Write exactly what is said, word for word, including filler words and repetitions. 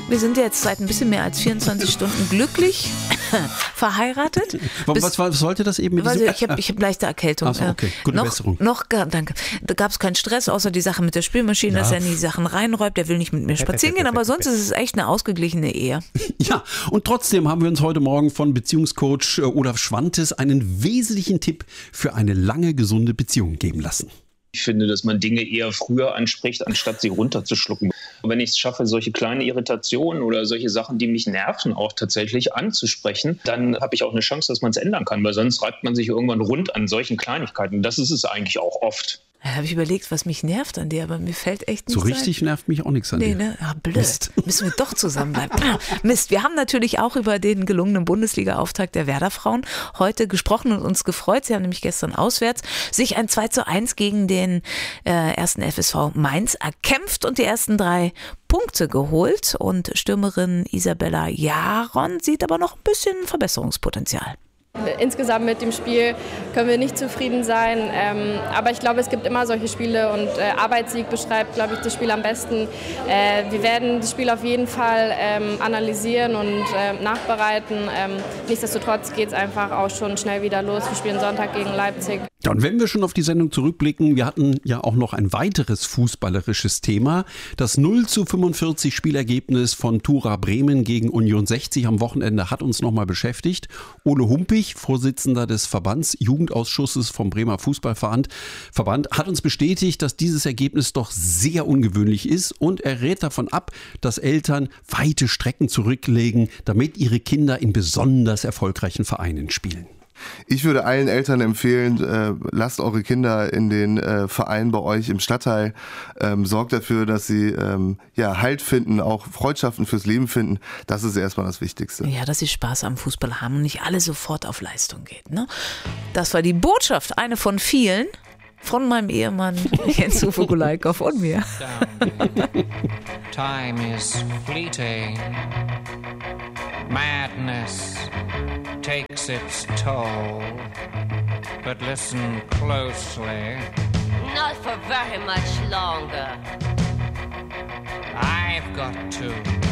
Wir sind jetzt seit ein bisschen mehr als vierundzwanzig Stunden glücklich verheiratet. Was, was, was sollte das eben mit Also diesem... ich habe ich hab leichte Erkältung. Ach so, okay. Gute noch, Besserung. Noch, danke. Da gab es keinen Stress, außer die Sache mit der Spülmaschine, Ja. dass er in die Sachen reinräumt. Der will nicht mit mir spazieren gehen, aber sonst ist es echt eine ausgeglichene Ehe. Ja, und trotzdem haben wir uns heute Morgen von Beziehungscoach Olaf Schwantes einen wesentlichen Tipp für eine lange, gesunde Beziehung geben lassen. Ich finde, dass man Dinge eher früher anspricht, anstatt sie runterzuschlucken. Wenn ich es schaffe, solche kleine Irritationen oder solche Sachen, die mich nerven, auch tatsächlich anzusprechen, dann habe ich auch eine Chance, dass man es ändern kann, weil sonst reibt man sich irgendwann rund an solchen Kleinigkeiten. Das ist es eigentlich auch oft. Da habe ich überlegt, was mich nervt an dir, aber mir fällt echt nichts So richtig ein. nervt mich auch nichts an Nee, dir. ne? Ah, blöd. Mist. Müssen wir doch zusammenbleiben. Mist. Wir haben natürlich auch über den gelungenen Bundesliga-Auftakt der Werder-Frauen heute gesprochen und uns gefreut. Sie haben nämlich gestern auswärts sich ein zwei zu eins gegen den äh, ersten F S V Mainz erkämpft und die ersten drei Punkte geholt. Und Stürmerin Isabella Jaron sieht aber noch ein bisschen Verbesserungspotenzial. Insgesamt mit dem Spiel können wir nicht zufrieden sein, ähm, aber ich glaube, es gibt immer solche Spiele und äh, Arbeitssieg beschreibt, glaube ich, das Spiel am besten. Äh, wir werden das Spiel auf jeden Fall ähm, analysieren und äh, nachbereiten. Ähm, nichtsdestotrotz geht es einfach auch schon schnell wieder los. Wir spielen Sonntag gegen Leipzig. Ja, und wenn wir schon auf die Sendung zurückblicken, wir hatten ja auch noch ein weiteres fußballerisches Thema. Das null zu fünfundvierzig Spielergebnis von Tura Bremen gegen Union sechzig am Wochenende hat uns nochmal beschäftigt. Ole Humpich, Vorsitzender des Verbandsjugendausschusses vom Bremer Fußballverband, Verband, hat uns bestätigt, dass dieses Ergebnis doch sehr ungewöhnlich ist und er rät davon ab, dass Eltern weite Strecken zurücklegen, damit ihre Kinder in besonders erfolgreichen Vereinen spielen. Ich würde allen Eltern empfehlen, äh, lasst eure Kinder in den äh, Verein bei euch im Stadtteil, ähm, sorgt dafür, dass sie ähm, ja, Halt finden, auch Freundschaften fürs Leben finden. Das ist erstmal das Wichtigste. Ja, dass sie Spaß am Fußball haben und nicht alle sofort auf Leistung geht. Ne? Das war die Botschaft, eine von vielen, von meinem Ehemann Jens Uwe Gulaikow von mir. Time is fleeting. Madness takes its toll. But listen closely. Not for very much longer. I've got to